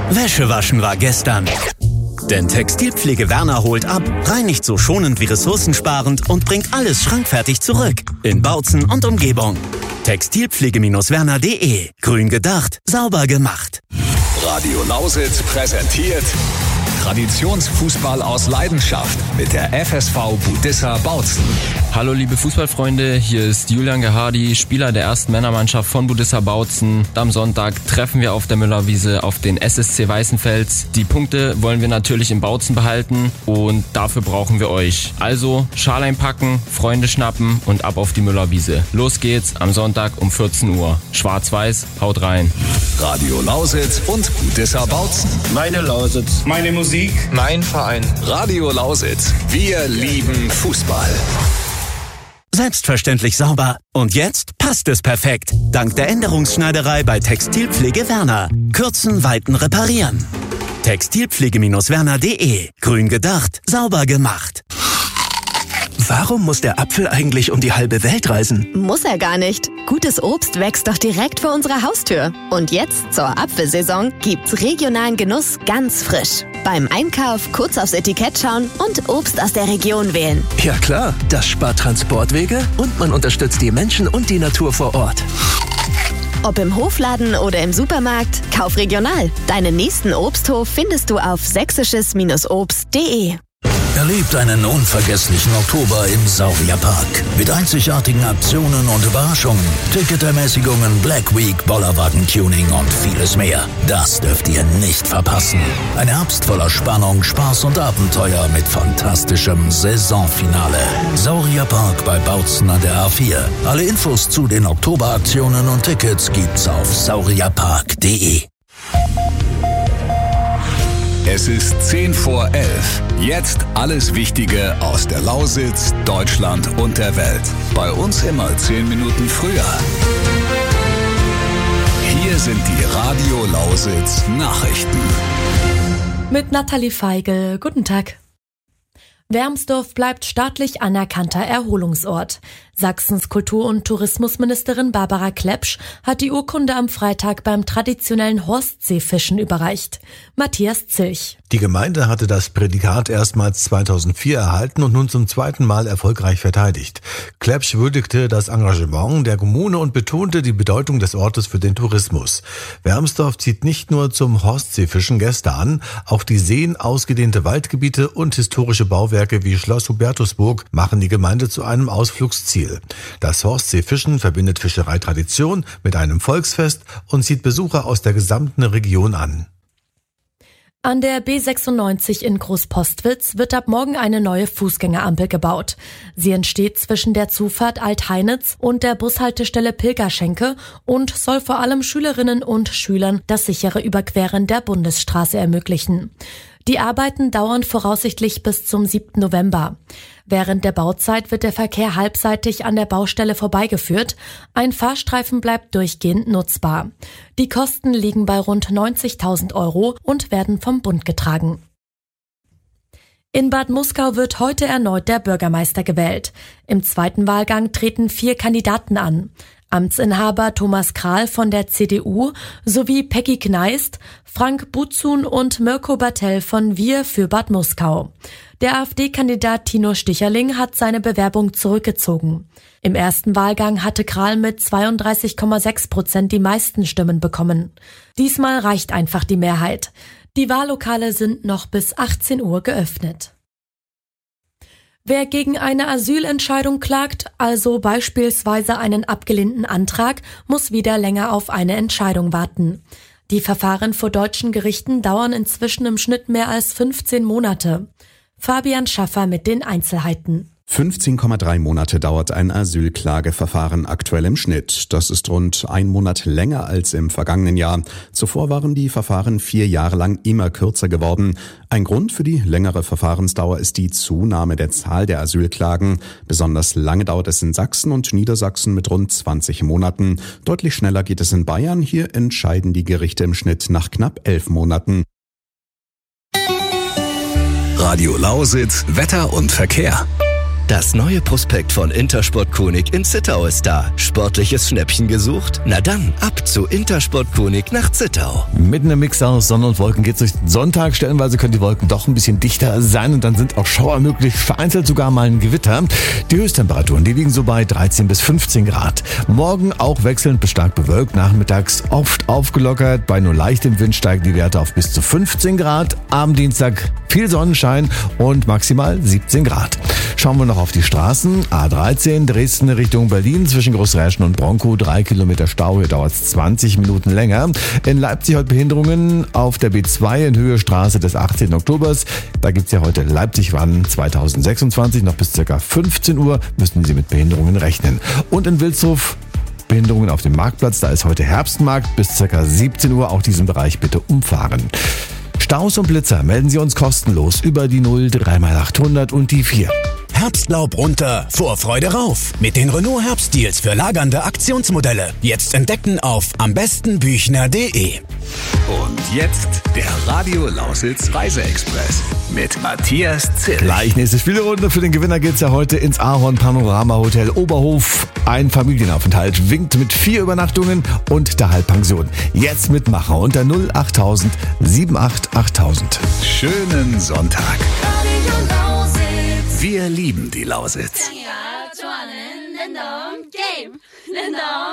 Wäsche waschen war gestern. Denn Textilpflege Werner holt ab, reinigt so schonend wie ressourcensparend und bringt alles schrankfertig zurück. In Bautzen und Umgebung. Textilpflege-werner.de. Grün gedacht, sauber gemacht. Radio Lausitz präsentiert Traditionsfußball aus Leidenschaft mit der FSV Budissa Bautzen. Hallo liebe Fußballfreunde, hier ist Julian Gehardi, Spieler der ersten Männermannschaft von Budissa Bautzen. Am Sonntag treffen wir auf der Müllerwiese auf den SSC Weißenfels. Die Punkte wollen wir natürlich in Bautzen behalten und dafür brauchen wir euch. Also Schal einpacken, Freunde schnappen und ab auf die Müllerwiese. Los geht's am Sonntag um 14 Uhr. Schwarz-Weiß, haut rein. Radio Lausitz und Budissa Bautzen. Meine Lausitz, meine Musik, mein Verein. Radio Lausitz, wir lieben Fußball. Selbstverständlich sauber. Und jetzt passt es perfekt. Dank der Änderungsschneiderei bei Textilpflege Werner. Kürzen, weiten, reparieren. Textilpflege-werner.de. Grün gedacht, sauber gemacht. Warum muss der Apfel eigentlich um die halbe Welt reisen? Muss er gar nicht. Gutes Obst wächst doch direkt vor unserer Haustür. Und jetzt, zur Apfelsaison, gibt's regionalen Genuss ganz frisch. Beim Einkauf kurz aufs Etikett schauen und Obst aus der Region wählen. Ja klar, das spart Transportwege und man unterstützt die Menschen und die Natur vor Ort. Ob im Hofladen oder im Supermarkt, kauf regional. Deinen nächsten Obsthof findest du auf sächsisches-obst.de. Erlebt einen unvergesslichen Oktober im Saurierpark. Mit einzigartigen Aktionen und Überraschungen, Ticketermäßigungen, Black Week, Bollerwagen-Tuning und vieles mehr. Das dürft ihr nicht verpassen. Ein Herbst voller Spannung, Spaß und Abenteuer mit fantastischem Saisonfinale. Saurierpark bei Bautzen an der A4. Alle Infos zu den Oktoberaktionen und Tickets gibt's auf saurierpark.de. Es ist 10 vor 11. Jetzt alles Wichtige aus der Lausitz, Deutschland und der Welt. Bei uns immer 10 Minuten früher. Hier sind die Radio Lausitz Nachrichten. Mit Nathalie Feigl. Guten Tag. Wermsdorf bleibt staatlich anerkannter Erholungsort. Sachsens Kultur- und Tourismusministerin Barbara Klepsch hat die Urkunde am Freitag beim traditionellen Horstseefischen überreicht. Matthias Zilch. Die Gemeinde hatte das Prädikat erstmals 2004 erhalten und nun zum zweiten Mal erfolgreich verteidigt. Klepsch würdigte das Engagement der Kommune und betonte die Bedeutung des Ortes für den Tourismus. Wermsdorf zieht nicht nur zum Horstseefischen Gäste an, auch die Seen, ausgedehnte Waldgebiete und historische Bauwerke wie Schloss Hubertusburg machen die Gemeinde zu einem Ausflugsziel. Das Horstseefischen verbindet Fischereitradition mit einem Volksfest und zieht Besucher aus der gesamten Region an. An der B96 in Großpostwitz wird ab morgen eine neue Fußgängerampel gebaut. Sie entsteht zwischen der Zufahrt Alt-Heinitz und der Bushaltestelle Pilgerschenke und soll vor allem Schülerinnen und Schülern das sichere Überqueren der Bundesstraße ermöglichen. Die Arbeiten dauern voraussichtlich bis zum 7. November. Während der Bauzeit wird der Verkehr halbseitig an der Baustelle vorbeigeführt. Ein Fahrstreifen bleibt durchgehend nutzbar. Die Kosten liegen bei rund 90.000 € und werden vom Bund getragen. In Bad Muskau wird heute erneut der Bürgermeister gewählt. Im zweiten Wahlgang treten 4 Kandidaten an. Amtsinhaber Thomas Krahl von der CDU sowie Peggy Kneist, Frank Buzun und Mirko Bartell von Wir für Bad Muskau. Der AfD-Kandidat Tino Sticherling hat seine Bewerbung zurückgezogen. Im ersten Wahlgang hatte Krahl mit 32,6% die meisten Stimmen bekommen. Diesmal reicht einfach die Mehrheit. Die Wahllokale sind noch bis 18 Uhr geöffnet. Wer gegen eine Asylentscheidung klagt, also beispielsweise einen abgelehnten Antrag, muss wieder länger auf eine Entscheidung warten. Die Verfahren vor deutschen Gerichten dauern inzwischen im Schnitt mehr als 15 Monate. Fabian Schaffer mit den Einzelheiten. 15,3 Monate dauert ein Asylklageverfahren aktuell im Schnitt. Das ist rund 1 Monat länger als im vergangenen Jahr. Zuvor waren die Verfahren 4 Jahre lang immer kürzer geworden. Ein Grund für die längere Verfahrensdauer ist die Zunahme der Zahl der Asylklagen. Besonders lange dauert es in Sachsen und Niedersachsen mit rund 20 Monaten. Deutlich schneller geht es in Bayern. Hier entscheiden die Gerichte im Schnitt nach knapp 11 Monaten. Radio Lausitz, Wetter und Verkehr. Das neue Prospekt von Intersport Konig in Zittau ist da. Sportliches Schnäppchen gesucht? Na dann, ab zu Intersport Konig nach Zittau. Mitten im Mix aus Sonne und Wolken geht's durch den Sonntag. Stellenweise können die Wolken doch ein bisschen dichter sein und dann sind auch Schauer möglich, vereinzelt sogar mal ein Gewitter. Die Höchsttemperaturen, die liegen so bei 13 bis 15 Grad. Morgen auch wechselnd bis stark bewölkt, nachmittags oft aufgelockert. Bei nur leichtem Wind steigen die Werte auf bis zu 15 Grad. Am Dienstag viel Sonnenschein und maximal 17 Grad. Schauen wir noch auf die Straßen. A13 Dresden Richtung Berlin zwischen Großräschen und Bronkow. 3 Kilometer Stau, hier dauert es 20 Minuten länger. In Leipzig heute Behinderungen auf der B2 in Höhe Straße des 18. Oktobers. Da gibt es ja heute Leipzig-Wann 2026. Noch bis ca. 15 Uhr müssen Sie mit Behinderungen rechnen. Und in Wilshof Behinderungen auf dem Marktplatz. Da ist heute Herbstmarkt bis ca. 17 Uhr. Auch diesen Bereich bitte umfahren. Staus und Blitzer melden Sie uns kostenlos über die 0 3x800 und die 4. Herbstlaub runter, Vorfreude rauf. Mit den Renault Herbstdeals für lagernde Aktionsmodelle. Jetzt entdecken auf ambestbüchner.de. Und jetzt der Radio Lausitz Reiseexpress mit Matthias Zill. Gleich nächste Spielrunde. Für den Gewinner geht's ja heute ins Ahorn Panorama Hotel Oberhof. Ein Familienaufenthalt winkt mit 4 Übernachtungen und der Halbpension. Jetzt mitmachen unter 08000 78 8000. Schönen Sonntag. Wir lieben die Lausitz.